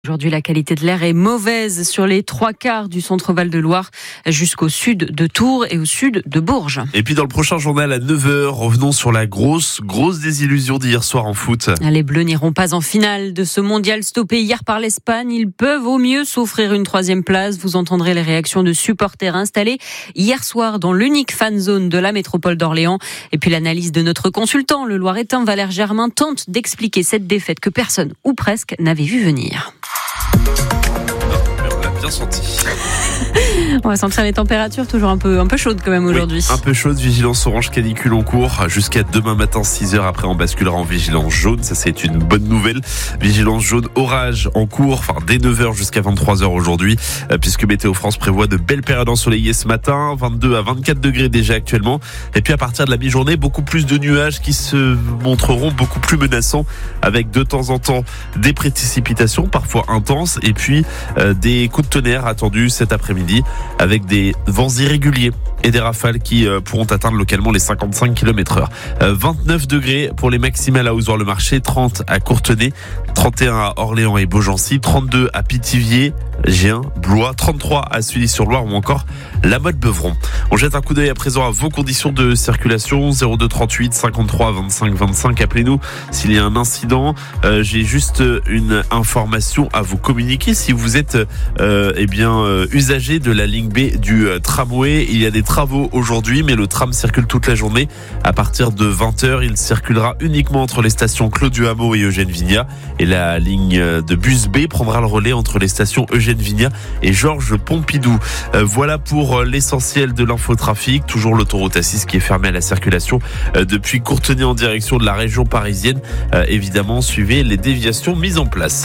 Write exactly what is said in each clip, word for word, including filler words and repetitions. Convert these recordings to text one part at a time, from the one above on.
Aujourd'hui, la qualité de l'air est mauvaise sur les trois quarts du centre Val-de-Loire jusqu'au sud de Tours et au sud de Bourges. Et puis dans le prochain journal à neuf heures, revenons sur la grosse, grosse désillusion d'hier soir en foot. Les Bleus n'iront pas en finale de ce mondial stoppé hier par l'Espagne. Ils peuvent au mieux s'offrir une troisième place. Vous entendrez les réactions de supporters installés hier soir dans l'unique fan zone de la métropole d'Orléans. Et puis l'analyse de notre consultant, le Loiretain Valère Germain, tente d'expliquer cette défaite que personne, ou presque, n'avait vu venir. On l'a bien senti. On va sentir les températures toujours un peu, un peu chaudes quand même aujourd'hui. Oui, un peu chaude, vigilance orange canicule en cours jusqu'à demain matin six heures. Après on basculera en vigilance jaune, ça c'est une bonne nouvelle. Vigilance jaune orage en cours, enfin dès neuf heures jusqu'à vingt-trois heures aujourd'hui, puisque Météo France prévoit de belles périodes ensoleillées ce matin, vingt-deux à vingt-quatre degrés déjà actuellement. Et puis à partir de la mi-journée, beaucoup plus de nuages qui se montreront beaucoup plus menaçants, avec de temps en temps des précipitations parfois intenses et puis euh, des coups de tonnerre attendus cet après-midi, avec des vents irréguliers et des rafales qui euh, pourront atteindre localement les cinquante-cinq kilomètres heure. Euh, vingt-neuf degrés pour les maximales à Ouzouer-le-Marché, trente à Courtenay, trente et un à Orléans et Beaugency, trente-deux à Pithiviers, Gien, Blois, trente-trois à Sully-sur-Loire ou encore la Motte-Beuvron. On jette un coup d'œil à présent à vos conditions de circulation. Zéro deux trente-huit cinquante-trois vingt-cinq vingt-cinq. Appelez-nous s'il y a un incident. Euh, j'ai juste une information à vous communiquer. Si vous êtes euh, eh bien euh, usager de la ligne B du euh, tramway, il y a des travaux aujourd'hui, mais le tram circule toute la journée. À partir de vingt heures, il circulera uniquement entre les stations Claude Duhamel et Eugène Vignat. Et la ligne de bus B prendra le relais entre les stations Eugène Vignat et Georges Pompidou. Euh, voilà pour l'essentiel de l'infotrafic. Toujours l'autoroute A six qui est fermée à la circulation euh, depuis Courtenay en direction de la région parisienne. Euh, évidemment, suivez les déviations mises en place.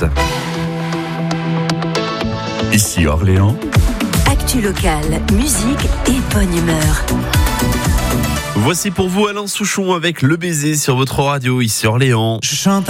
Ici Orléans. Actu locale, musique et bonne humeur. Voici pour vous Alain Souchon avec Le Baiser sur votre radio ici Orléans. Je chante